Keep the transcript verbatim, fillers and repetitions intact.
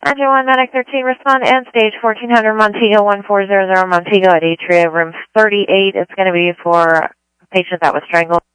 nine one Medic thirteen, respond end stage fourteen hundred Montego one four zero zero Montego at Atria, room thirty-eight. It's going to be for a patient that was strangled.